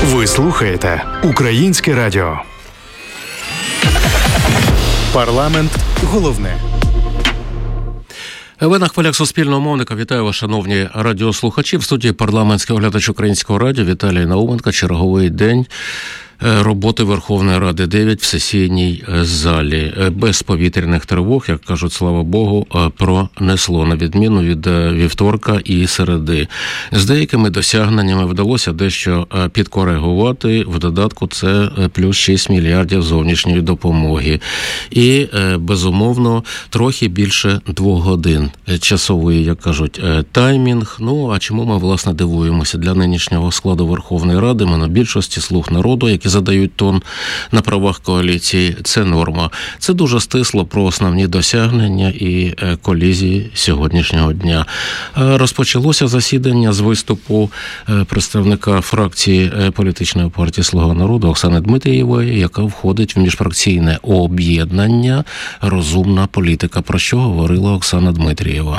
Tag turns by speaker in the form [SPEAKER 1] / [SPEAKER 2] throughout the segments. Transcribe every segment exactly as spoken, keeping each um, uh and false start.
[SPEAKER 1] Ви слухаєте Українське радіо. Парламент головне.
[SPEAKER 2] Ви на хвилях Суспільного мовника. Вітаю вас, шановні радіослухачі. В студії парламентський оглядач Українського радіо Віталій Науменко. Черговий день роботи Верховної Ради дев'ять в сесійній залі. Без повітряних тривог, як кажуть, слава Богу, пронесло, на відміну від вівторка і середи. З деякими досягненнями вдалося дещо підкоригувати. В додатку це плюс шість мільярдів зовнішньої допомоги. І, безумовно, трохи більше двох годин. Часовий, як кажуть, таймінг. Ну, а чому ми, власне, дивуємося? Для нинішнього складу Верховної Ради, монобільшості, слуг народу, які задають тон на правах коаліції, це норма. Це дуже стисло про основні досягнення і колізії сьогоднішнього дня. Розпочалося засідання з виступу представника фракції політичної партії «Слуга народу» Оксани Дмитрієвої, яка входить в міжфракційне об'єднання «Розумна політика», про що говорила Оксана Дмитрієва.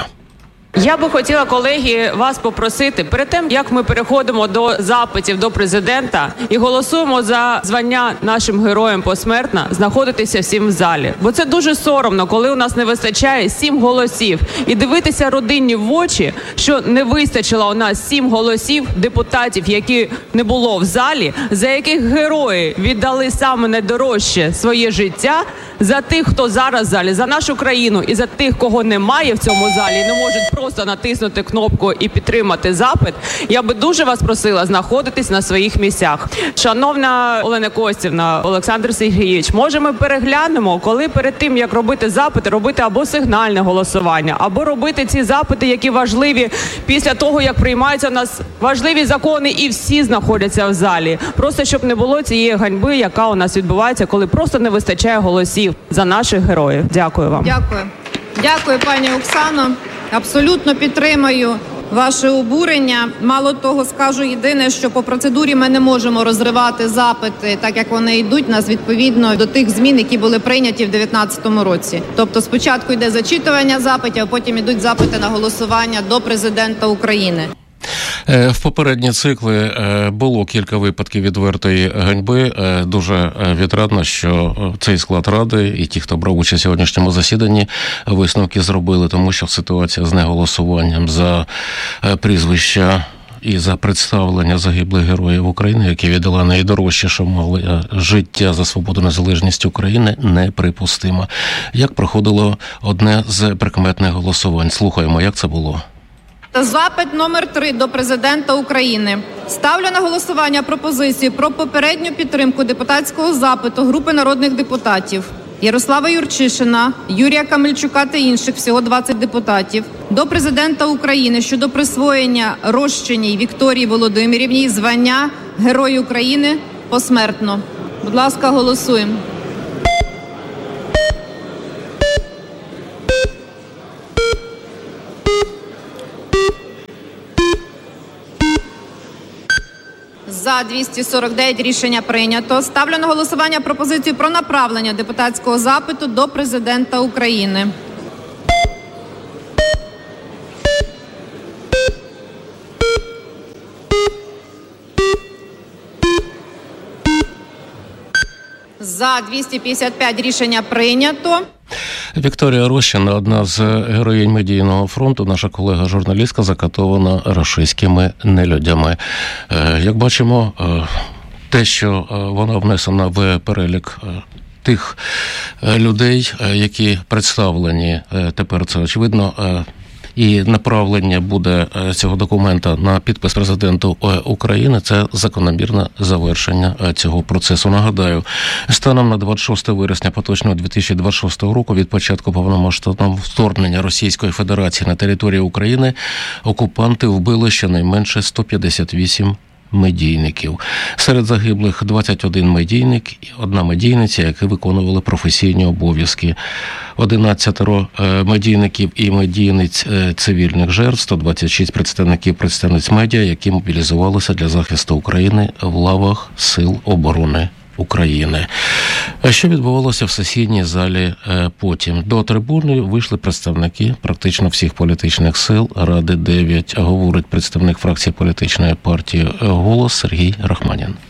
[SPEAKER 3] Я би хотіла, колеги, вас попросити, перед тим, як ми переходимо до запитів до президента і голосуємо за звання нашим героям посмертно, знаходитися всім в залі. Бо це дуже соромно, коли у нас не вистачає сім голосів. І дивитися родині в очі, що не вистачило у нас сім голосів депутатів, які не було в залі, за яких герої віддали саме найдорожче своє життя, за тих, хто зараз в залі, за нашу країну і за тих, кого немає в цьому залі, і не можуть просто натиснути кнопку і підтримати запит, я би дуже вас просила знаходитись на своїх місцях. Шановна Олена Костівна, Олександр Сергійович, може ми переглянемо, коли перед тим, як робити запити, робити або сигнальне голосування, або робити ці запити, які важливі після того, як приймаються у нас важливі закони і всі знаходяться в залі. Просто щоб не було цієї ганьби, яка у нас відбувається, коли просто не вистачає голосів за наших героїв. Дякую вам.
[SPEAKER 4] Дякую. Дякую, пані Оксано. Абсолютно підтримую ваше обурення. Мало того, скажу єдине, що по процедурі ми не можемо розривати запити, так як вони йдуть у нас відповідно до тих змін, які були прийняті в дев'ятнадцятому році. Тобто спочатку йде зачитування запитів, а потім йдуть запити на голосування до президента України.
[SPEAKER 2] В попередні цикли було кілька випадків відвертої ганьби. Дуже відрадно, що цей склад Ради і ті, хто брав участь у сьогоднішньому засіданні, висновки зробили, тому що ситуація з неголосуванням за прізвища і за представлення загиблих героїв України, які віддали найдорожче, що мали життя за свободу, незалежність України, неприпустима. Як проходило одне з прикметних голосувань? Слухаємо, як це було.
[SPEAKER 4] Запит номер три до президента України. Ставлю на голосування пропозицію про попередню підтримку депутатського запиту групи народних депутатів Ярослава Юрчишина, Юрія Камельчука та інших, всього двадцять депутатів, до президента України щодо присвоєння Рощиній Вікторії Володимирівні звання Герой України посмертно. Будь ласка, голосуємо. За двісті сорок дев'ять рішення прийнято. Ставлю на голосування пропозицію про направлення депутатського запиту до президента України. За двісті п'ятдесят п'ять рішення прийнято.
[SPEAKER 2] Вікторія Рощина, одна з героїнь медійного фронту, наша колега-журналістка, закатована рашистськими нелюдями. Як бачимо, те, що вона внесена в перелік тих людей, які представлені, тепер це очевидно, і направлення буде цього документа на підпис президенту України, це закономірне завершення цього процесу. Нагадаю, станом на двадцять шосте вересня поточного дві тисячі двадцять шостого року, від початку повномасштабного вторгнення Російської Федерації на територію України, окупанти вбили щонайменше сто п'ятдесят вісім медійників. Серед загиблих двадцять один медійник і одна медійниця, які виконували професійні обов'язки. одинадцятеро медійників і медійниць цивільних жертв, сто двадцять шість представників представниць медіа, які мобілізувалися для захисту України в лавах Сил оборони України. А що відбувалося в сесійній залі потім? До трибуни вийшли представники практично всіх політичних сил Ради дев'ять, говорить представник фракції політичної партії «Голос» Сергій Рахманін.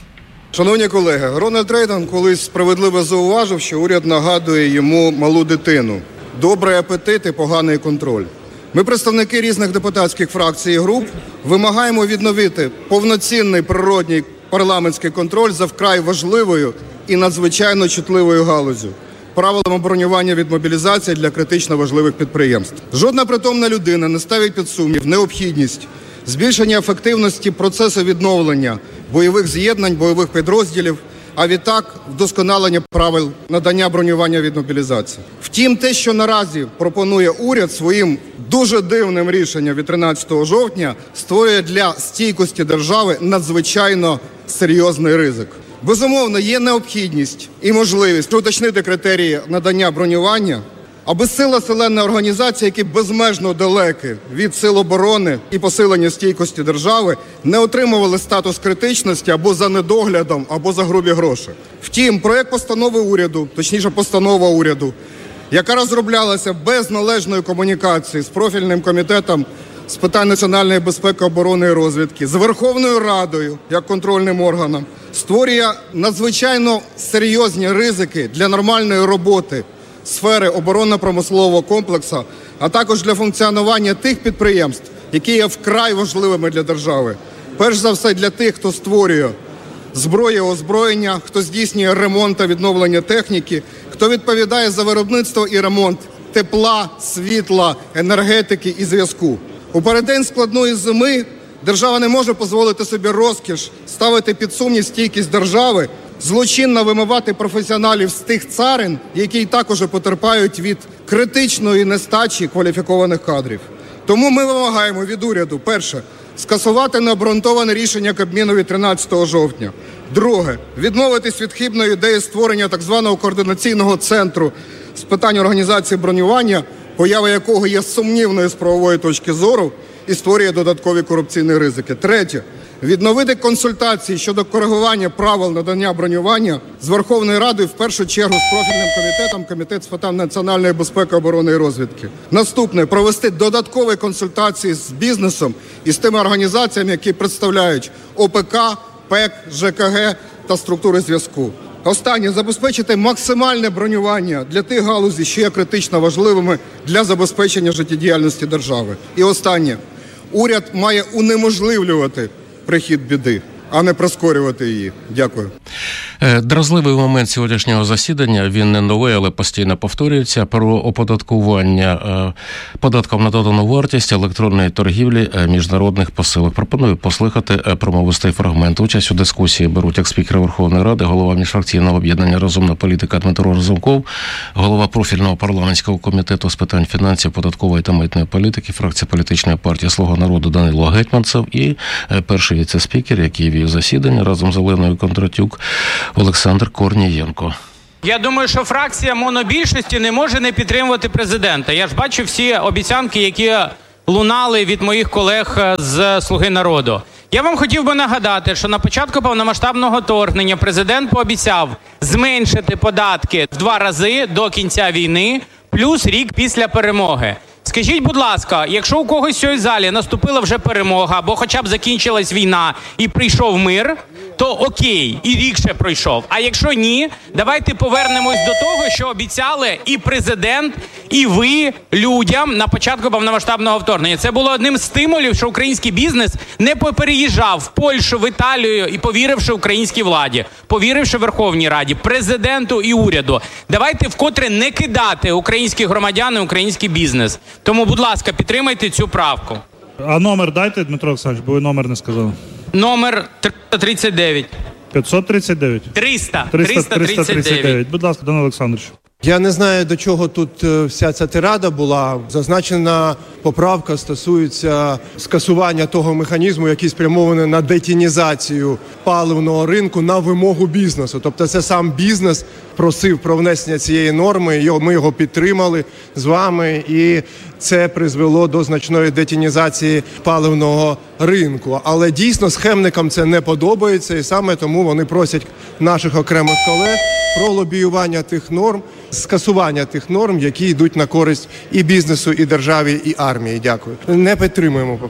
[SPEAKER 5] Шановні колеги, Рональд Рейган колись справедливо зауважив, що уряд нагадує йому малу дитину. Добрий апетит і поганий контроль. Ми, представники різних депутатських фракцій і груп, вимагаємо відновити повноцінний природній парламентський контроль за вкрай важливою і надзвичайно чутливою галуззю – правилами бронювання від мобілізації для критично важливих підприємств. Жодна притомна людина не ставить під сумнів необхідність збільшення ефективності процесу відновлення бойових з'єднань, бойових підрозділів, а відтак вдосконалення правил надання бронювання від мобілізації. Втім, те, що наразі пропонує уряд своїм дуже дивним рішенням від тринадцятого жовтня, створює для стійкості держави надзвичайно серйозний ризик. Безумовно, є необхідність і можливість уточнити критерії надання бронювання, аби сила селена організації, які безмежно далекі від сил оборони і посилення стійкості держави, не отримували статус критичності або за недоглядом, або за грубі гроші. Втім, проект постанови уряду, точніше постанова уряду, яка розроблялася без належної комунікації з профільним комітетом з питань національної безпеки, оборони і розвідки, з Верховною Радою як контрольним органом, створює надзвичайно серйозні ризики для нормальної роботи сфери оборонно-промислового комплексу, а також для функціонування тих підприємств, які є вкрай важливими для держави. Перш за все для тих, хто створює зброю, озброєння, хто здійснює ремонт та відновлення техніки, хто відповідає за виробництво і ремонт тепла, світла, енергетики і зв'язку. У переддень складної зими держава не може дозволити собі розкіш ставити під сумнів стійкість держави, злочинно вимивати професіоналів з тих царин, які також потерпають від критичної нестачі кваліфікованих кадрів. Тому ми вимагаємо від уряду, перше, скасувати необґрунтоване рішення Кабміну від тринадцятого жовтня. Друге, відмовитись від хибної ідеї створення так званого координаційного центру з питань організації бронювання, поява якого є сумнівною з правової точки зору і створює додаткові корупційні ризики. Третє, відновити консультації щодо коригування правил надання бронювання з Верховною Радою, в першу чергу з профільним комітетом, Комітет з питань національної безпеки, оборони і розвідки. Наступне, провести додаткові консультації з бізнесом і з тими організаціями, які представляють ОПК, ПЕК, ЖКГ та структури зв'язку. Останнє, забезпечити максимальне бронювання для тих галузей, що є критично важливими для забезпечення життєдіяльності держави. І останнє, уряд має унеможливлювати прихід біди, а не прискорювати її. Дякую.
[SPEAKER 2] Дразливий момент сьогоднішнього засідання, він не новий, але постійно повторюється, про оподаткування податком на додану вартість електронної торгівлі міжнародних посилок. Пропоную послухати промовистий фрагмент. Участь у дискусії беруть як спікер Верховної Ради, голова міжфракційного об'єднання «Розумна політика» Дмитро Разумков, голова профільного парламентського комітету з питань фінансів, податкової та митної політики, фракція політичної партії «Слуга народу» Данило Гетманцев і перший віце-спікер, який вів засідання разом з Оленою Кондратюк, Олександр Корнієнко.
[SPEAKER 6] Я думаю, що фракція монобільшості не може не підтримувати президента. Я ж бачу всі обіцянки, які лунали від моїх колег з «Слуги народу». Я вам хотів би нагадати, що на початку повномасштабного вторгнення президент пообіцяв зменшити податки в два рази до кінця війни, плюс рік після перемоги. Скажіть, будь ласка, якщо у когось в цій залі наступила вже перемога, або хоча б закінчилась війна і прийшов мир, то окей, і рік ще пройшов. А якщо ні, давайте повернемось до того, що обіцяли і президент, і ви людям на початку повномасштабного вторгнення. Це було одним з стимулів, що український бізнес не попереїжджав в Польщу, в Італію і повіривши українській владі, повіривши Верховній Раді, президенту і уряду. Давайте вкотре не кидати українських громадян і український бізнес. Тому, будь ласка, підтримайте цю правку.
[SPEAKER 7] А номер дайте, Дмитро Олександрович, бо ви номер не сказали.
[SPEAKER 6] Номер триста тридцять дев'ять.
[SPEAKER 7] п'ятсот тридцять дев'ять?
[SPEAKER 6] триста. триста тридцять дев'ять.
[SPEAKER 7] Будь ласка, Данило Олександрович.
[SPEAKER 8] Я не знаю, до чого тут вся ця тирада була. Зазначена поправка стосується скасування того механізму, який спрямований на детінізацію паливного ринку на вимогу бізнесу. Тобто це сам бізнес просив про внесення цієї норми, ми його підтримали з вами, і це призвело до значної детінізації паливного ринку. Але дійсно схемникам це не подобається, і саме тому вони просять наших окремих колег про лобіювання тих норм, скасування тих норм, які йдуть на користь і бізнесу, і державі, і армії. Дякую. Не підтримуємо поправку.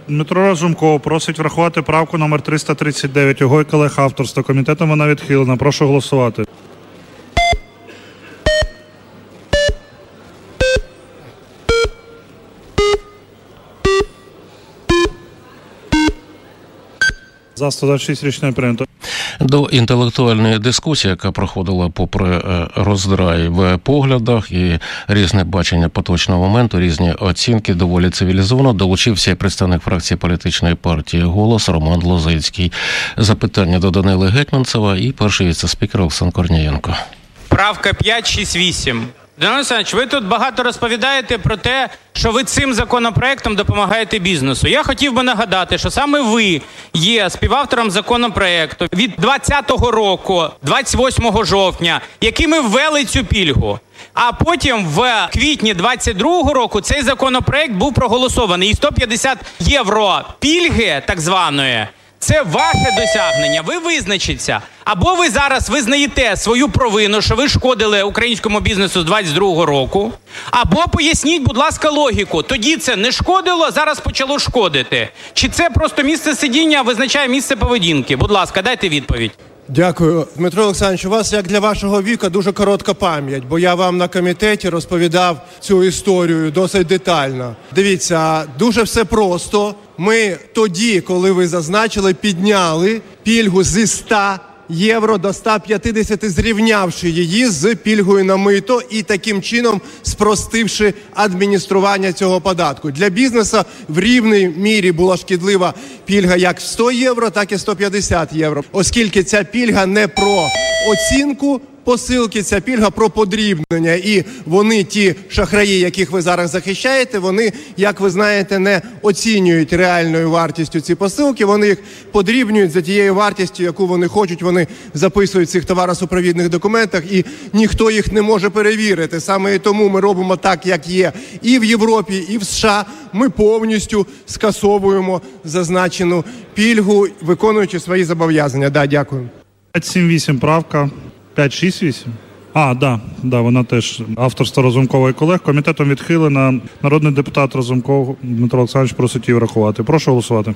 [SPEAKER 7] Дмитро Разумков просить врахувати правку номер триста тридцять дев'ять. Його і колег авторства. Комітетом вона відхилена. Прошу голосувати. За сто двадцять шість рішення прийнято.
[SPEAKER 2] До інтелектуальної дискусії, яка проходила попри роздрай в поглядах і різне бачення поточного моменту, різні оцінки, доволі цивілізовано, долучився і представник фракції політичної партії «Голос» Роман Лозинський. Запитання до Данили Гетманцева і перший віце-спікер Олександр Корнієнко.
[SPEAKER 6] Правка п'ять шість вісім. Данило Олександрович, ви тут багато розповідаєте про те, що ви цим законопроектом допомагаєте бізнесу. Я хотів би нагадати, що саме ви є співавтором законопроекту від двадцятого року, двадцять восьмого жовтня, якими ввели цю пільгу. А потім в квітні двадцять другого року цей законопроект був проголосований. І сто п'ятдесят євро пільги, так званої, це ваше досягнення, ви визначіться. Або ви зараз визнаєте свою провину, що ви шкодили українському бізнесу з двадцять другого року, або поясніть, будь ласка, логіку. Тоді це не шкодило, зараз почало шкодити. Чи це просто місце сидіння визначає місце поведінки? Будь ласка, дайте відповідь.
[SPEAKER 8] Дякую. Дмитро Олександрович, у вас, як для вашого віку, дуже коротка пам'ять, бо я вам на комітеті розповідав цю історію досить детально. Дивіться, дуже все просто. Ми тоді, коли ви зазначили, підняли пільгу зі ста євро до ста п'ятдесят, зрівнявши її з пільгою на мито і таким чином спростивши адміністрування цього податку. Для бізнесу в рівній мірі була шкідлива пільга як в сто євро, так і сто п'ятдесят євро, оскільки ця пільга не про оцінку посилки, ця пільга про подрібнення. І вони, ті шахраї, яких ви зараз захищаєте, вони, як ви знаєте, не оцінюють реальною вартістю ці посилки, вони їх подрібнюють за тією вартістю, яку вони хочуть, вони записують в цих товаросупровідних документах, і ніхто їх не може перевірити. Саме і тому ми робимо так, як є і в Європі, і в США. Ми повністю скасовуємо зазначену пільгу, виконуючи свої зобов'язання. Да, дякую.
[SPEAKER 7] п'ять сім вісім правка. п'ять шість вісім? А, да, да, вона теж авторство Разумкова і колег. Комітетом відхилена. Народний депутат Разумков Дмитро Олександрович просить її врахувати. Прошу голосувати.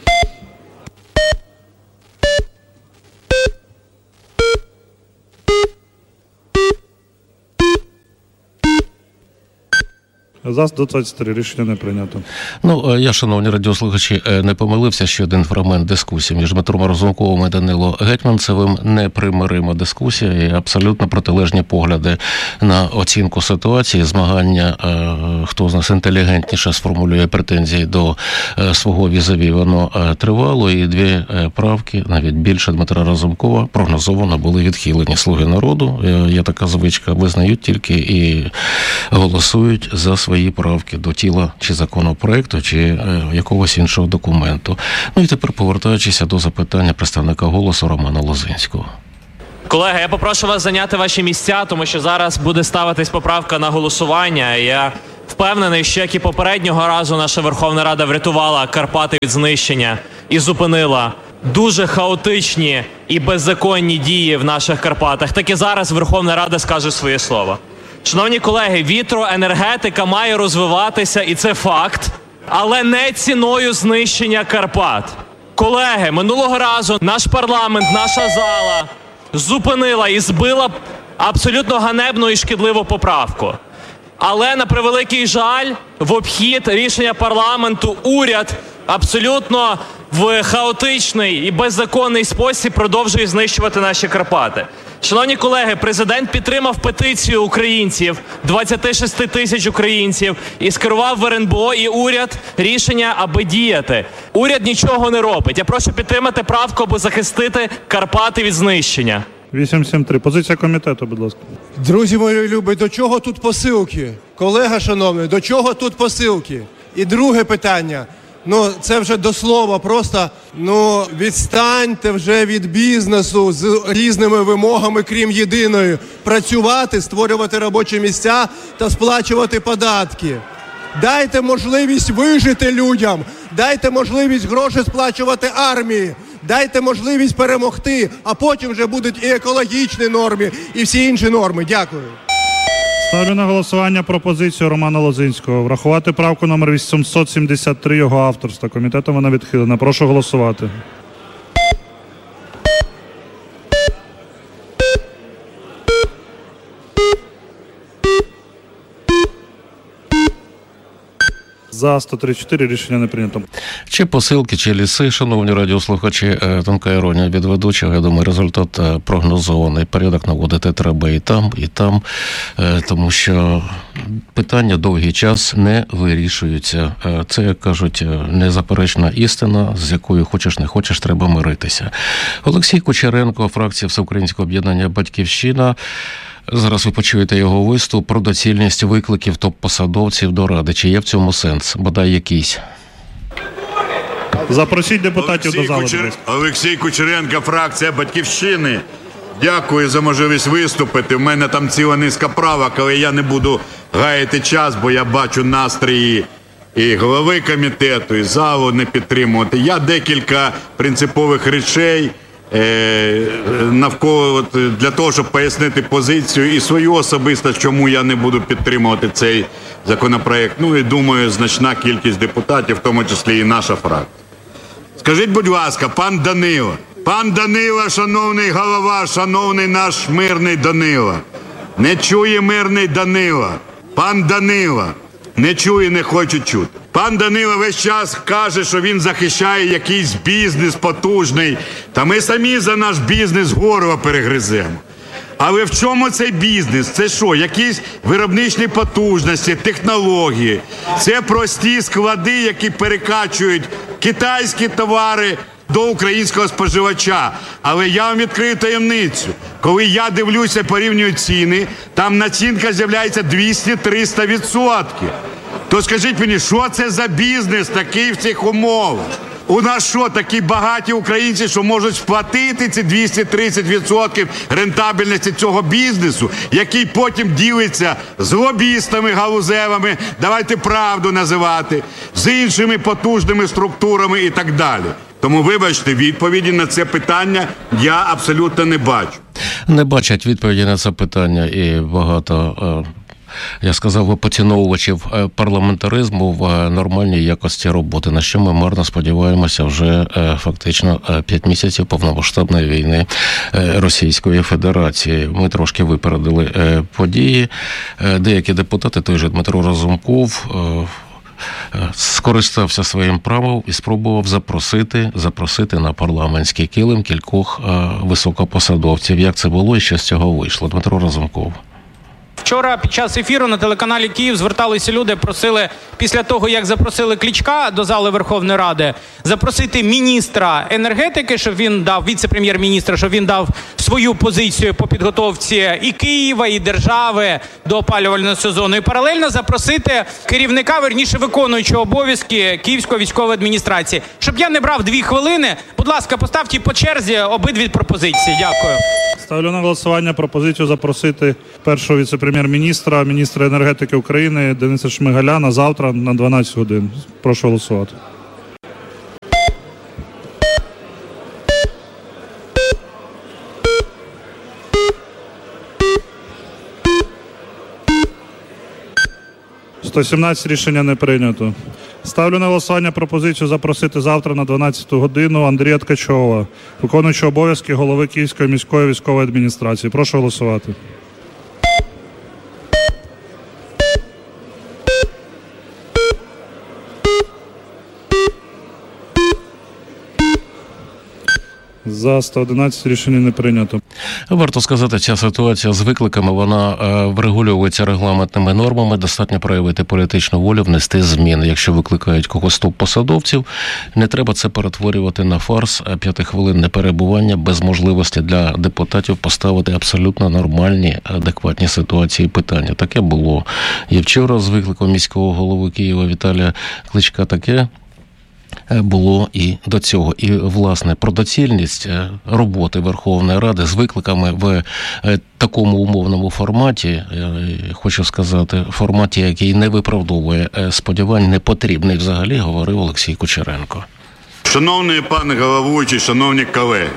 [SPEAKER 7] За сто двадцять три рішення не прийнято.
[SPEAKER 2] Ну, я, шановні радіослухачі, не помилився, що один фрагмент дискусії між Дмитром Разумковим і Данило Гетманцевим. Непримирима дискусія і абсолютно протилежні погляди на оцінку ситуації, змагання, хто з нас інтелігентніше сформулює претензії до свого візаві, воно тривало, і дві правки, навіть більше Дмитра Разумкова, прогнозовано були відхилені. Слуги народу, є така звичка, визнають тільки і голосують за свої правки до тіла чи законопроекту, чи е, якогось іншого документу. Ну і тепер повертаючися до запитання представника «Голосу» Романа Лозинського.
[SPEAKER 9] Колеги, я попрошу вас зайняти ваші місця, тому що зараз буде ставитись поправка на голосування. Я впевнений, що як і попереднього разу наша Верховна Рада врятувала Карпати від знищення і зупинила дуже хаотичні і беззаконні дії в наших Карпатах, так і зараз Верховна Рада скаже своє слово. Шановні колеги, вітроенергетика має розвиватися, і це факт, але не ціною знищення Карпат. Колеги, минулого разу наш парламент, наша зала зупинила і збила абсолютно ганебну і шкідливу поправку. Але, на превеликий жаль, в обхід рішення парламенту уряд абсолютно в хаотичний і беззаконний спосіб продовжує знищувати наші Карпати. Шановні колеги, президент підтримав петицію українців, двадцять шість тисяч українців, і скерував в РНБО і уряд рішення, аби діяти. Уряд нічого не робить. Я прошу підтримати правку, аби захистити Карпати від знищення.
[SPEAKER 7] вісім сім три. Позиція комітету, будь ласка.
[SPEAKER 8] Друзі мої любі, до чого тут посилки? Колега шановний, до чого тут посилки? І друге питання. Ну, це вже до слова просто, ну, відстаньте вже від бізнесу з різними вимогами, крім єдиної. Працювати, створювати робочі місця та сплачувати податки. Дайте можливість вижити людям, дайте можливість гроші сплачувати армії, дайте можливість перемогти, а потім вже будуть і екологічні норми, і всі інші норми. Дякую.
[SPEAKER 7] Ставлю на голосування пропозицію Романа Лозинського врахувати правку номер вісімсот сімдесят три його авторства. Комітетом вона відхилена. Прошу голосувати. За сто тридцять чотири рішення не прийнято.
[SPEAKER 2] Чи посилки, чи ліси, шановні радіослухачі, тонка іронія від ведучого. Я думаю, результат прогнозований. Порядок наводити треба і там, і там, тому що питання довгий час не вирішуються. Це, як кажуть, незаперечна істина, з якою хочеш не хочеш, треба миритися. Олексій Кучеренко, фракція Всеукраїнського об'єднання «Батьківщина». Зараз ви почуєте його виступ про доцільність викликів топ-посадовців до Ради. Чи є в цьому сенс? Бодай якийсь.
[SPEAKER 7] Запросіть депутатів
[SPEAKER 10] Олексій
[SPEAKER 7] до зали.
[SPEAKER 10] Кучер... Олексій Кучеренко, фракція «Батьківщини». Дякую за можливість виступити. У мене там ціла низка правок, але я не буду гаяти час, бо я бачу настрої і голови комітету, і залу не підтримувати. Я декілька принципових речей навколо для того, щоб пояснити позицію і свою особисто, чому я не буду підтримувати цей законопроект. Ну і думаю, значна кількість депутатів, в тому числі і наша фракція. Скажіть, будь ласка, пан Данило, пан Данило, шановний голова, шановний наш мирний Данило, не чує мирний Данило, пан Данило, не чує, не хоче чути. Пан Данило весь час каже, що він захищає якийсь бізнес потужний. Та ми самі за наш бізнес горло перегриземо. Але в чому цей бізнес? Це що, якісь виробничні потужності, технології? Це прості склади, які перекачують китайські товари до українського споживача. Але я вам відкрию таємницю. Коли я дивлюся, порівнюю ціни, там націнка з'являється двісті-триста відсотків. То скажіть мені, що це за бізнес такий в цих умовах? У нас що, такі багаті українці, що можуть сплатити ці двісті тридцять відсотків рентабельності цього бізнесу, який потім ділиться з лобістами галузевими, давайте правду називати, з іншими потужними структурами і так далі. Тому, вибачте, відповіді на це питання я абсолютно не бачу.
[SPEAKER 2] Не бачать відповіді на це питання і багато... Я сказав, поціновувачів парламентаризму в нормальній якості роботи, на що ми марно сподіваємося вже фактично п'ять місяців повномасштабної війни Російської Федерації. Ми трошки випередили події. Деякі депутати, той же Дмитро Разумков, скористався своїм правом і спробував запросити, запросити на парламентський килим кількох високопосадовців. Як це було і що з цього вийшло? Дмитро Разумков.
[SPEAKER 6] Вчора під час ефіру на телеканалі Київ зверталися люди, просили після того, як запросили Кличка до зали Верховної Ради, запросити міністра енергетики, щоб він дав, віце-прем'єр-міністра, щоб він дав свою позицію по підготовці і Києва, і держави до опалювального сезону. І паралельно запросити керівника, верніше виконуючого обов'язки Київської військової адміністрації. Щоб я не брав дві хвилини, будь ласка, поставте по черзі обидві пропозиції. Дякую.
[SPEAKER 7] Ставлю на голосування пропозицію запросити першого віце-прем'єр-міністра, міністра енергетики України Дениса Шмигаля на завтра на дванадцять годин. Прошу голосувати. сто сімнадцять рішення не прийнято. Ставлю на голосування пропозицію запросити завтра на дванадцяту годину Андрія Ткачова, виконуючого обов'язки голови Київської міської військової адміністрації. Прошу голосувати. За сто одинадцять рішення не прийнято.
[SPEAKER 2] Варто сказати, ця ситуація з викликами, вона врегульовується регламентними нормами. Достатньо проявити політичну волю, внести зміни. Якщо викликають когось топ-посадовців, не треба це перетворювати на фарс, п'ятихвилинне перебування без можливості для депутатів поставити абсолютно нормальні, адекватні ситуації і питання. Таке було і вчора з викликом міського голови Києва Віталія Кличка, таке було і до цього. І, власне, про доцільність роботи Верховної Ради з викликами в такому умовному форматі, хочу сказати, форматі, який не виправдовує сподівань, не потрібний взагалі, говорив Олексій Кучеренко.
[SPEAKER 10] Шановний пане головуючий, шановні колеги,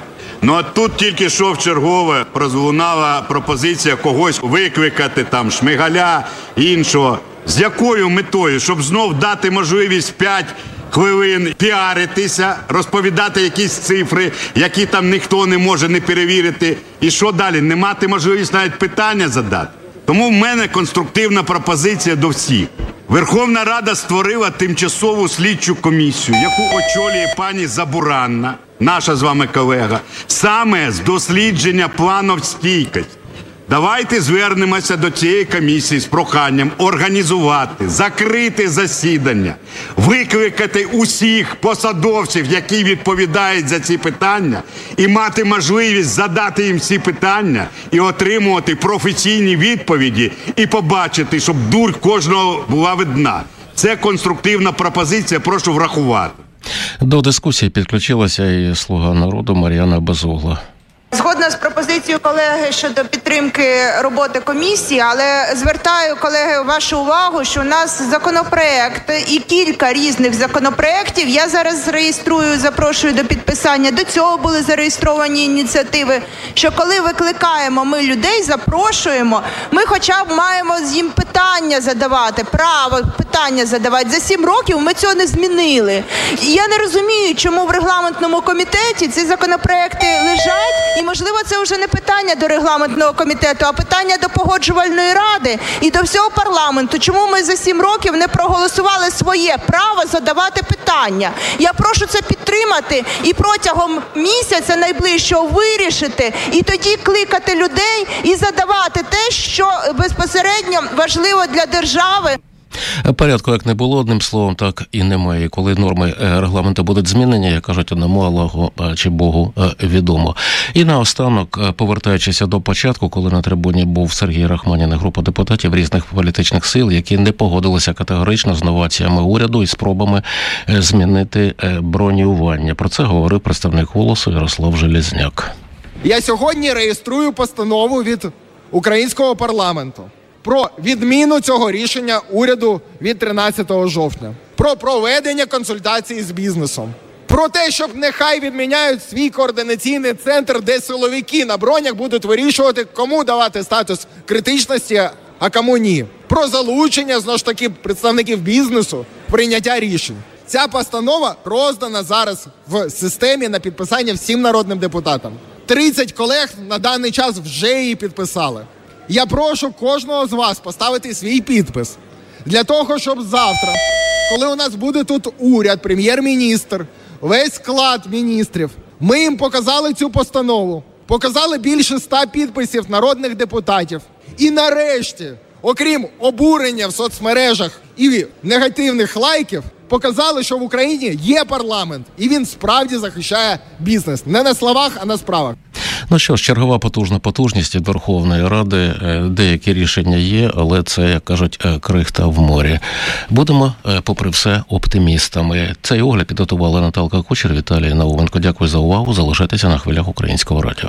[SPEAKER 10] Ну а тут тільки що вчергове пролунала пропозиція когось викликати, там, Шмигаля, іншого. З якою метою? Щоб знов дати можливість п'ять хвилин піаритися, розповідати якісь цифри, які там ніхто не може не перевірити. І що далі? Не мати можливість навіть питання задати? Тому в мене конструктивна пропозиція до всіх. Верховна Рада створила тимчасову слідчу комісію, яку очолює пані Забуранна, наша з вами колега, саме з дослідження планів стійкості. Давайте звернемося до цієї комісії з проханням організувати, закрити засідання, викликати усіх посадовців, які відповідають за ці питання, і мати можливість задати їм ці питання і отримувати професійні відповіді, і побачити, щоб дурь кожного була видна. Це конструктивна пропозиція, прошу врахувати.
[SPEAKER 2] До дискусії підключилася і «Слуга народу» Мар'яна Безугла.
[SPEAKER 11] Згодна з пропозицією колеги щодо підтримки роботи комісії, але звертаю, колеги, вашу увагу, що у нас законопроект і кілька різних законопроєктів. Я зараз реєструю, запрошую до підписання. До цього були зареєстровані ініціативи, що коли викликаємо ми людей, запрошуємо, ми хоча б маємо їм питання задавати, право питання задавати. За сім років ми цього не змінили. І я не розумію, чому в регламентному комітеті ці законопроекти лежать. І, можливо, це вже не питання до регламентного комітету, а питання до Погоджувальної ради і до всього парламенту. Чому ми за сім років не проголосували своє право задавати питання? Я прошу це підтримати і протягом місяця найближчого вирішити, і тоді кликати людей і задавати те, що безпосередньо важливо для держави.
[SPEAKER 2] Порядку як не було, одним словом, так і немає. Коли норми регламенту будуть змінені, як кажуть, одному Аллаху чи Богу відомо. І наостанок, повертаючись до початку, коли на трибуні був Сергій Рахманін і група депутатів різних політичних сил, які не погодилися категорично з новаціями уряду і спробами змінити бронювання. Про це говорив представник «Голосу» Ярослав Железняк.
[SPEAKER 12] Я сьогодні реєструю постанову від українського парламенту про відміну цього рішення уряду від тринадцятого жовтня, про проведення консультацій з бізнесом, про те, щоб нехай відміняють свій координаційний центр, де силовики на бронях будуть вирішувати, кому давати статус критичності, а кому ні. Про залучення, знову ж таки, представників бізнесу, прийняття рішень. Ця постанова роздана зараз в системі на підписання всім народним депутатам. тридцять колег на даний час вже її підписали. Я прошу кожного з вас поставити свій підпис для того, щоб завтра, коли у нас буде тут уряд, прем'єр-міністр, весь склад міністрів, ми їм показали цю постанову, показали більше ста підписів народних депутатів. І нарешті, окрім обурення в соцмережах і негативних лайків, показали, що в Україні є парламент, і він справді захищає бізнес. Не на словах, а на справах.
[SPEAKER 2] Ну що ж, чергова потужна потужність від Верховної Ради. Деякі рішення є, але це, як кажуть, крихта в морі. Будемо, попри все, оптимістами. Цей огляд підготувала Наталка Кучер, Віталій Науменко. Дякую за увагу. Залишайтеся на хвилях Українського радіо.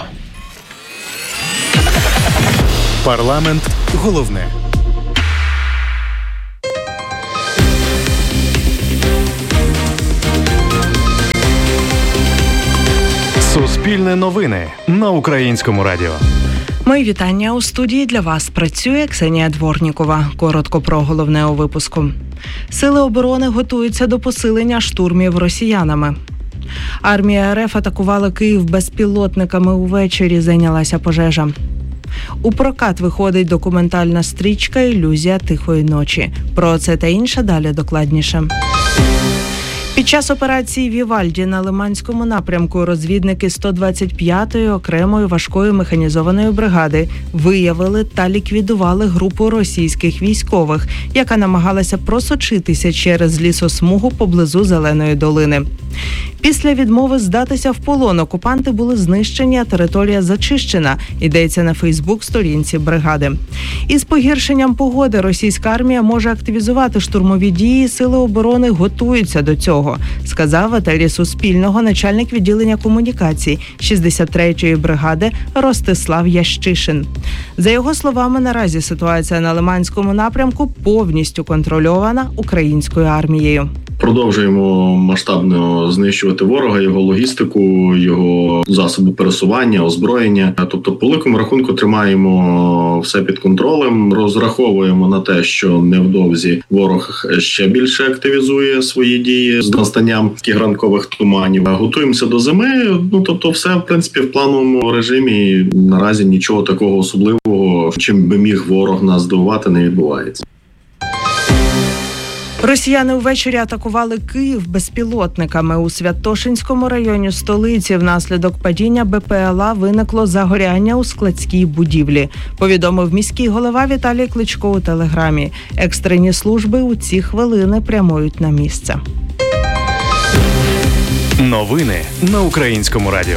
[SPEAKER 1] Парламент головне. Суспільне новини на Українському радіо.
[SPEAKER 13] Мої вітання. У студії для вас працює Ксенія Дворнікова. Коротко про головне у випуску. Сили оборони готуються до посилення штурмів росіянами. Армія РФ атакувала Київ безпілотниками увечері, зайнялася пожежа. У прокат виходить документальна стрічка «Ілюзія тихої ночі». Про це та інше далі докладніше. Під час операції «Вівальді» на Лиманському напрямку розвідники сто двадцять п'ятої окремої важкої механізованої бригади виявили та ліквідували групу російських військових, яка намагалася просочитися через лісосмугу поблизу Зеленої долини. Після відмови здатися в полон окупанти були знищені, а територія зачищена, йдеться на Фейсбук-сторінці бригади. Із погіршенням погоди російська армія може активізувати штурмові дії, сили оборони готуються до цього. цього, сказав в етері Суспільного начальник відділення комунікацій шістдесят третьої бригади Ростислав Ящишин. За його словами, наразі ситуація на Лиманському напрямку повністю контрольована українською армією.
[SPEAKER 14] Продовжуємо масштабно знищувати ворога, його логістику, його засоби пересування, озброєння. Тобто, по великому рахунку, тримаємо все під контролем, розраховуємо на те, що невдовзі ворог ще більше активізує свої дії з настанням таких ранкових туманів. Готуємося до зими, ну тобто все, в принципі, в плановому режимі. Наразі нічого такого особливого, чим би міг ворог нас здивувати, не відбувається.
[SPEAKER 13] Росіяни ввечері атакували Київ безпілотниками. У Святошинському районі столиці внаслідок падіння БПЛА виникло загоряння у складській будівлі, повідомив міський голова Віталій Кличко у телеграмі. Екстрені служби у ці хвилини прямують на місце.
[SPEAKER 1] Новини на Українському радіо.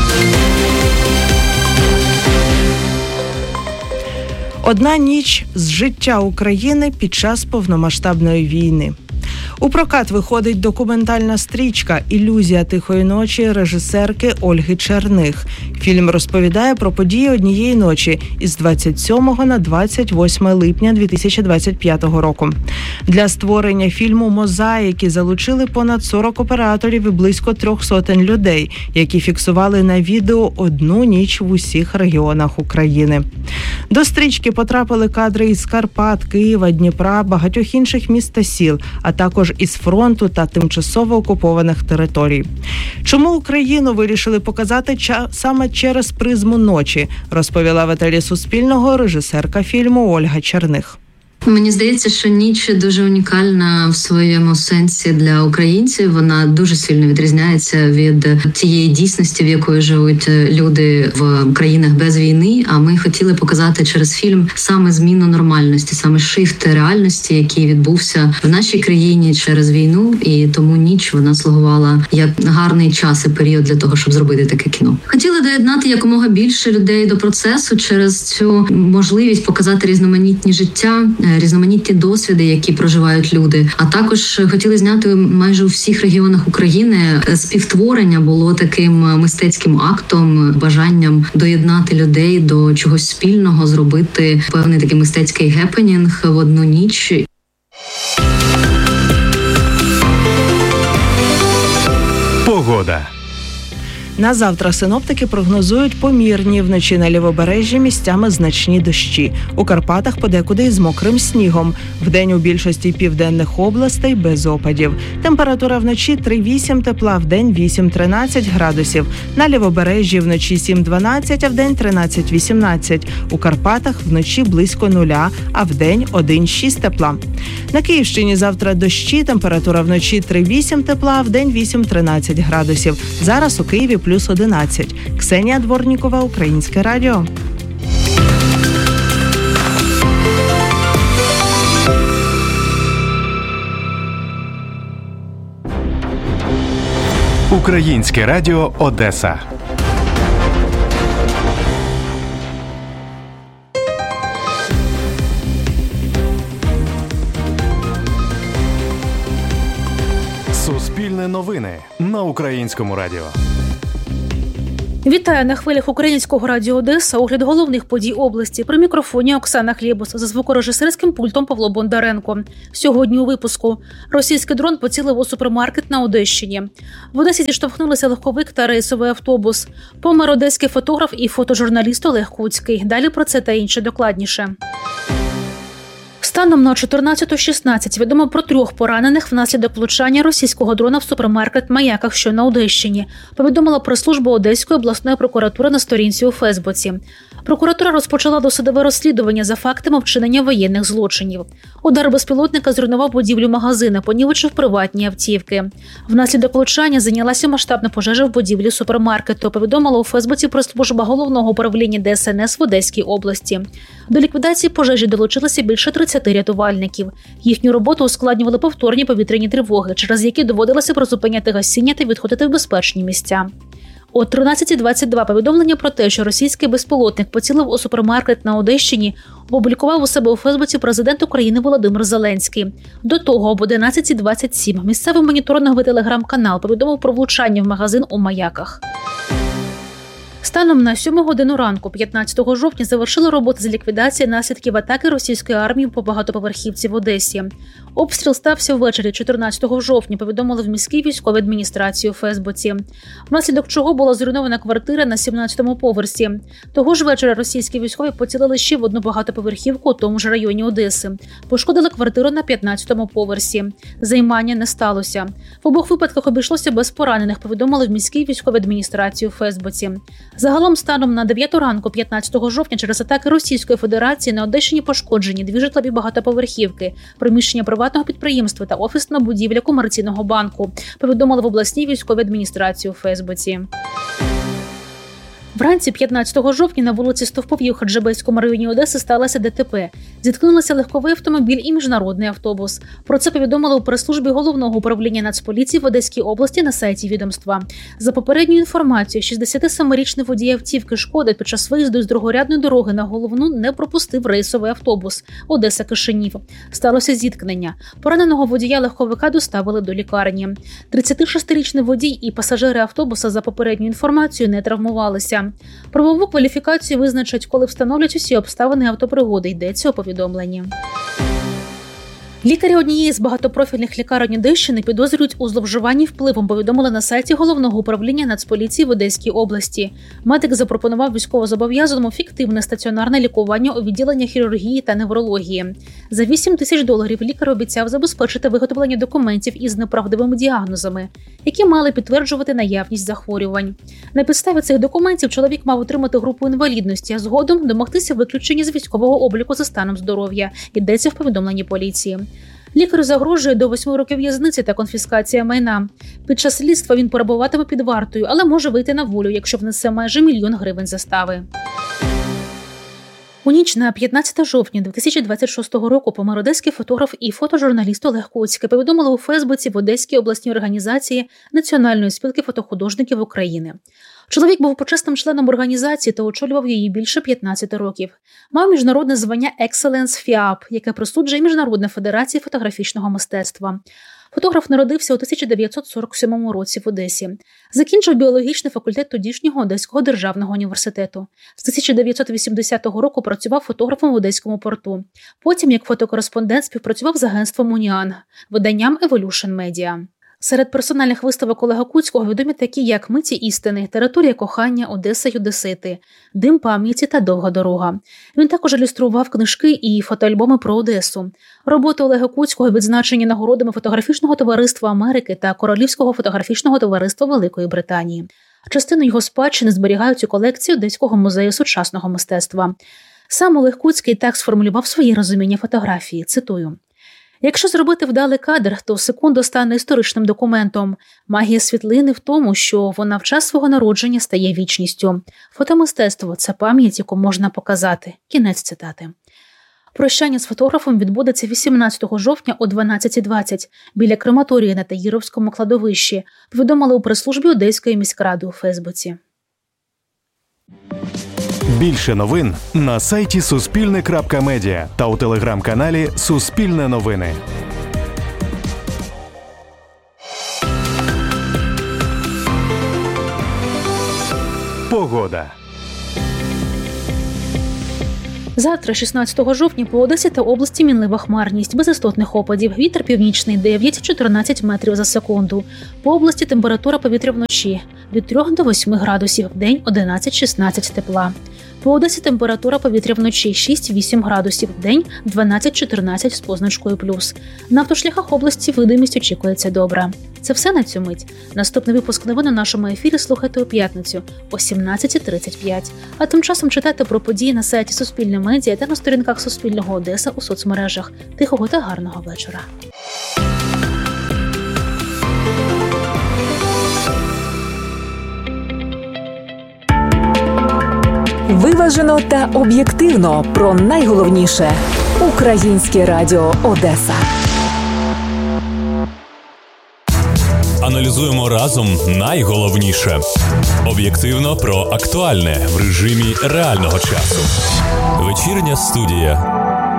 [SPEAKER 13] Одна ніч з життя України під час повномасштабної війни. У прокат виходить документальна стрічка «Ілюзія тихої ночі» режисерки Ольги Черних. Фільм розповідає про події однієї ночі із двадцять сьомого на двадцять восьме липня дві тисячі двадцять п'ятого року. Для створення фільму «Мозаїки» залучили понад сорок операторів і близько трьох сотень людей, які фіксували на відео одну ніч в усіх регіонах України. До стрічки потрапили кадри із Карпат, Києва, Дніпра, багатьох інших міст та сіл, а також із фронту та тимчасово окупованих територій. Чому Україну вирішили показати ча- саме через призму ночі, розповіла в етері Суспільного режисерка фільму Ольга Черних.
[SPEAKER 15] Мені здається, що ніч дуже унікальна в своєму сенсі для українців. Вона дуже сильно відрізняється від тієї дійсності, в якої живуть люди в країнах без війни. А ми хотіли показати через фільм саме зміну нормальності, саме шифт реальності, який відбувся в нашій країні через війну. І тому ніч вона слугувала як гарний час і період для того, щоб зробити таке кіно. Хотіли доєднати якомога більше людей до процесу через цю можливість показати різноманітні життя, різноманітні досвіди, які проживають люди. А також хотіли зняти майже у всіх регіонах України. Співтворення було таким мистецьким актом, бажанням доєднати людей до чогось спільного, зробити певний такий мистецький гепенінг в одну ніч.
[SPEAKER 1] Погода.
[SPEAKER 13] На завтра синоптики прогнозують помірні вночі на лівобережжі місцями значні дощі. У Карпатах подекуди із мокрим снігом. Вдень у більшості південних областей без опадів. Температура вночі три-вісім тепла, вдень вісім-тринадцять градусів. На лівобережжі вночі сім-дванадцять, а вдень тринадцять-вісімнадцять. У Карпатах вночі близько нуля, а вдень один-шість тепла. На Київщині завтра дощі, температура вночі три-вісім тепла, а вдень вісім-тринадцять градусів. Зараз у Києві плюс одинадцять. Ксенія Дворнікова, Українське радіо.
[SPEAKER 1] Українське радіо Одеса. Суспільне новини на Українському радіо.
[SPEAKER 16] Вітаю на хвилях Українського радіо Одеса. Огляд головних подій області. При мікрофоні Оксана Хлєбус, за звукорежисерським пультом Павло Бондаренко. Сьогодні у випуску. Російський дрон поцілив у супермаркет на Одещині. В Одесі зіштовхнулися легковик та рейсовий автобус. Помер одеський фотограф і фотожурналіст Олег Куцький. Далі про це та інше докладніше. Станом на чотирнадцята шістнадцять відомо про трьох поранених внаслідок влучання російського дрона в супермаркет «Маяках», що на Одещині, повідомила прес-служба Одеської обласної прокуратури на сторінці у Фейсбуці. Прокуратура розпочала досудове розслідування за фактами вчинення воєнних злочинів. Удар безпілотника зруйнував будівлю магазина, понівечив приватні автівки. Внаслідок влучання зайнялася масштабна пожежа в будівлі супермаркету, повідомила у Фейсбуці прес-служба Головного управління Де Ес Ен Ес в Одеській області. До ліквідації пожежі долучилося більше тридцяти рятувальників. Їхню роботу ускладнювали повторні повітряні тривоги, через які доводилося призупиняти гасіння та відходити в безпечні місця. О тринадцята двадцять два повідомлення про те, що російський безпілотник поцілив у супермаркет на Одещині, опублікував у себе у Фейсбуці президент України Володимир Зеленський. До того об одинадцята двадцять сім місцевий моніторинговий телеграм-канал повідомив про влучання в магазин у Маяках. Станом на сьому годину ранку, п'ятнадцятого жовтня, завершили роботи з ліквідації наслідків атаки російської армії по багатоповерхівці в Одесі. Обстріл стався ввечері чотирнадцятого жовтня, повідомили в міській військовій адміністрації у Фейсбуці, внаслідок чого була зруйнована квартира на сімнадцятому поверсі. Того ж вечора російські військові поцілили ще в одну багатоповерхівку у тому ж районі Одеси. Пошкодили квартиру на п'ятнадцятому поверсі. Займання не сталося. В обох випадках обійшлося без поранених, повідомили в міській військовій адміністрації у Фейсбуці. Загалом станом на дев'яту ранку п'ятнадцятого жовтня через атаки Російської Федерації на Одещині пошкоджені дві житлові багатоповерхівки, приміщення приватного підприємства та офісна будівля комерційного банку, повідомили в обласній військовій адміністрації у Фейсбуці. Вранці п'ятнадцятого жовтня на вулиці Стовповій у Хаджибейському районі Одеси сталося ДТП. Зіткнулися легковий автомобіль і міжнародний автобус. Про це повідомили у прес-службі Головного управління Нацполіції в Одеській області на сайті відомства. За попередньою інформацією, шістдесятисемирічний водій автівки «Шкода» під час виїзду з другорядної дороги на головну не пропустив рейсовий автобус Одеса-Кишинів. Сталося зіткнення. Пораненого водія легковика доставили до лікарні. тридцятишестирічний водій і пасажири автобуса, за попередньою інформацією, не травмувалися. Правову кваліфікацію визначать, коли встановлять усі обставини автопригоди, йдеться у повідомленні. Лікарі однієї з багатопрофільних лікарень Одещини підозрюють у зловживанні впливом, повідомили на сайті Головного управління Нацполіції в Одеській області. Медик запропонував військовозобов'язаному фіктивне стаціонарне лікування у відділеннях хірургії та неврології. За вісім тисяч доларів лікар обіцяв забезпечити виготовлення документів із неправдивими діагнозами, які мали підтверджувати наявність захворювань. На підставі цих документів чоловік мав отримати групу інвалідності, а згодом домогтися виключення з військового обліку за станом здоров'я, йдеться в повідомленні поліції. Лікарю загрожує до восьми років в'язниці та конфіскація майна. Під час слідства він перебуватиме під вартою, але може вийти на волю, якщо внесе майже мільйон гривень застави. У ніч на п'ятнадцяте жовтня дві тисячі двадцять шостого року помер одеський фотограф і фотожурналіст Олег Коцький, повідомили у Фейсбуці в Одеській обласній організації Національної спілки фотохудожників України. Чоловік був почесним членом організації та очолював її більше п'ятнадцяти років. Мав міжнародне звання Excellence фіап, яке присуджує Міжнародна федерація фотографічного мистецтва. Фотограф народився у тисяча дев'ятсот сорок сьомому році в Одесі. Закінчив біологічний факультет тодішнього Одеського державного університету. З тисяча дев'ятсот вісімдесятого року працював фотографом в Одеському порту. Потім, як фотокореспондент, співпрацював з агентством «Уніан», виданням Evolution Media. Серед персональних виставок Олега Коцького відомі такі, як «Миті істини», «Територія кохання», «Одеса й Одесити», «Дим пам'яті» та «Довга дорога». Він також ілюстрував книжки і фотоальбоми про Одесу. Роботи Олега Коцького відзначені нагородами Фотографічного товариства Америки та Королівського фотографічного товариства Великої Британії. Частину його спадщини зберігають у колекції Одеського музею сучасного мистецтва. Сам Олег Коцький так сформулював своє розуміння фотографії, цитую: «Якщо зробити вдалий кадр, то секунда стане історичним документом. Магія світлини в тому, що вона в час свого народження стає вічністю. Фотомистецтво – це пам'ять, яку можна показати». Кінець цитати. Прощання з фотографом відбудеться вісімнадцятого жовтня о дванадцята двадцять біля крематорії на Таїровському кладовищі, повідомили у прес-службі Одеської міськради у Фейсбуці.
[SPEAKER 1] Більше новин на сайті суспільне крапка медіа та у телеграм-каналі Суспільне новини. Погода.
[SPEAKER 16] Завтра, шістнадцятого жовтня, по Одесі та області мінлива хмарність, без істотних опадів. Вітер північний дев'ять-чотирнадцять метрів за секунду. По області температура повітря вночі від трьох до восьми градусів, вдень одинадцять-шістнадцять тепла. По Одесі температура повітря вночі шість-вісім градусів, вдень дванадцять-чотирнадцять з позначкою плюс. На автошляхах області видимість очікується добра. Це все на цю мить. Наступний випуск новин у нашому ефірі слухайте у п'ятницю о сімнадцята тридцять п'ять. А тим часом читайте про події на сайті Суспільне медіа та на сторінках Суспільного Одеса у соцмережах. Тихого та гарного вечора.
[SPEAKER 17] Виважено та об'єктивно про найголовніше. Українське радіо Одеса.
[SPEAKER 18] Аналізуємо разом найголовніше. Об'єктивно про актуальне в режимі реального часу. Вечірня студія.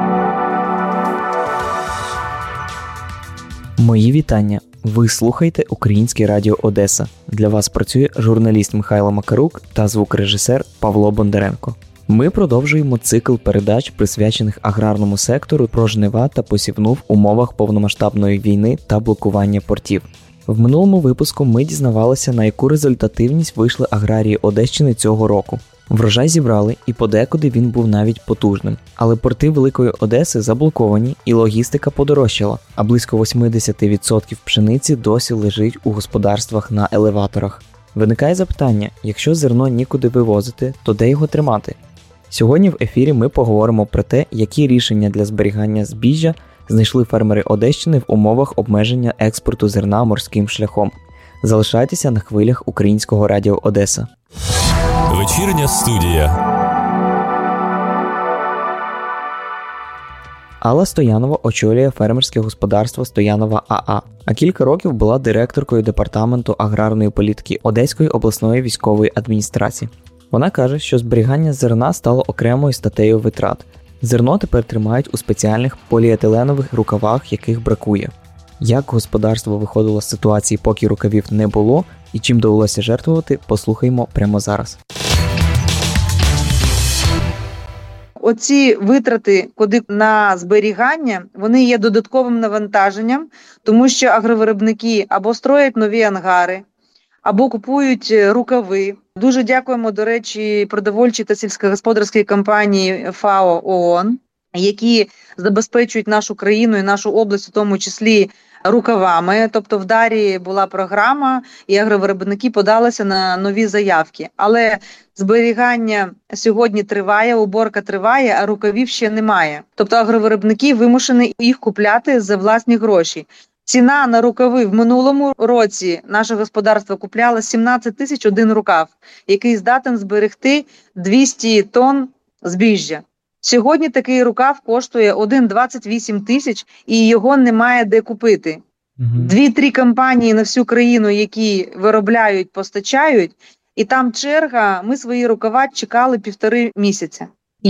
[SPEAKER 19] Мої вітання. Ви слухаєте Українське радіо Одеса. Для вас працює журналіст Михайло Макарук та звукорежисер Павло Бондаренко. Ми продовжуємо цикл передач, присвячених аграрному сектору про жнива та посівну в умовах повномасштабної війни та блокування портів. В минулому випуску ми дізнавалися, на яку результативність вийшли аграрії Одещини цього року. Врожай зібрали, і подекуди він був навіть потужним. Але порти Великої Одеси заблоковані і логістика подорожчала, а близько вісімдесят відсотків пшениці досі лежить у господарствах на елеваторах. Виникає запитання, якщо зерно нікуди вивозити, то де його тримати? Сьогодні в ефірі ми поговоримо про те, які рішення для зберігання збіжжя знайшли фермери Одещини в умовах обмеження експорту зерна морським шляхом. Залишайтеся на хвилях Українського радіо Одеса.
[SPEAKER 18] Вечірня студія.
[SPEAKER 19] Алла Стоянова очолює фермерське господарство Стоянова АА, а кілька років була директоркою департаменту аграрної політики Одеської обласної військової адміністрації. Вона каже, що зберігання зерна стало окремою статтею витрат. Зерно тепер тримають у спеціальних поліетиленових рукавах, яких бракує. Як господарство виходило з ситуації, поки рукавів не було, і чим довелося жертвувати, послухаймо прямо зараз.
[SPEAKER 20] Оці витрати, куди на зберігання, вони є додатковим навантаженням, тому що агровиробники або строять нові ангари, або купують рукави. Дуже дякуємо, до речі, продовольчій та сільськогосподарській компанії ФАО ООН, які забезпечують нашу країну і нашу область, у тому числі рукавами. Тобто в Дарі була програма, і агровиробники подалися на нові заявки. Але зберігання сьогодні триває, уборка триває, а рукавів ще немає. Тобто агровиробники вимушені їх купляти за власні гроші. Ціна на рукави в минулому році наше господарство купляло сімнадцять тисяч один рукав, який здатен зберегти двісті тонн збіжжя. Сьогодні такий рукав коштує один двадцять вісім тисяч і його немає де купити. Дві-три компанії на всю країну, які виробляють, постачають, і там черга, ми свої рукава чекали півтори місяця.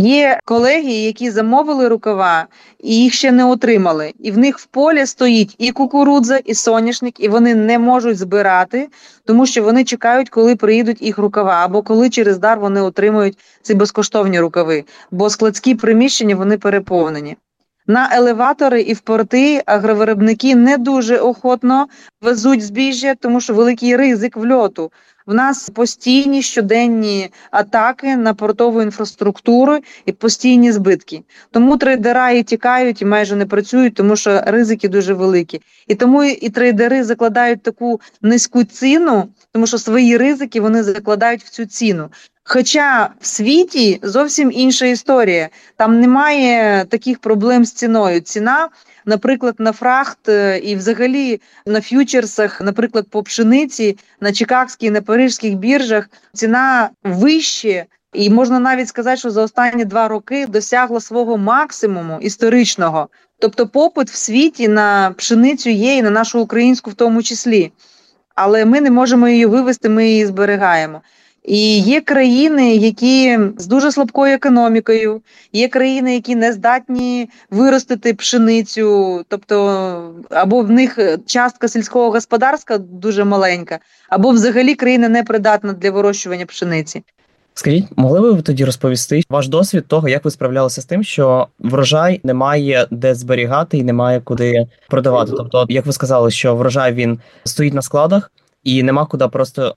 [SPEAKER 20] Є колеги, які замовили рукава, і їх ще не отримали. І в них в полі стоїть і кукурудза, і соняшник, і вони не можуть збирати, тому що вони чекають, коли приїдуть їх рукава, або коли через дар вони отримують ці безкоштовні рукави, бо складські приміщення, вони переповнені. На елеватори і в порти агровиробники не дуже охотно везуть збіжжя, тому що великий ризик вльоту. В нас постійні щоденні атаки на портову інфраструктуру і постійні збитки. Тому трейдера і тікають, і майже не працюють, тому що ризики дуже великі. І тому і трейдери закладають таку низьку ціну, тому що свої ризики вони закладають в цю ціну. Хоча в світі зовсім інша історія. Там немає таких проблем з ціною. Ціна, наприклад, на фрахт і взагалі на ф'ючерсах, наприклад, по пшениці, на чикагських, на парижських біржах ціна вище. І можна навіть сказати, що за останні два роки досягла свого максимуму історичного. Тобто попит в світі на пшеницю є і на нашу українську в тому числі. Але ми не можемо її вивезти, ми її зберігаємо. І є країни, які з дуже слабкою економікою, є країни, які не здатні виростити пшеницю, тобто або в них частка сільського господарства дуже маленька, або взагалі країна не придатна для вирощування пшениці.
[SPEAKER 19] Скажіть, могли б ви тоді розповісти ваш досвід того, як ви справлялися з тим, що врожай немає де зберігати і немає куди продавати? Тобто, як ви сказали, що врожай він стоїть на складах, і нема куди просто